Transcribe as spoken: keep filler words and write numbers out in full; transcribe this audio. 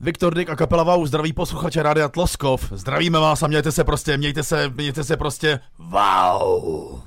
Viktor Dyk a kapela Wow zdraví posluchače Rádia Tloskov. Zdravíme vás a mějte se prostě, mějte se, mějte se prostě wow.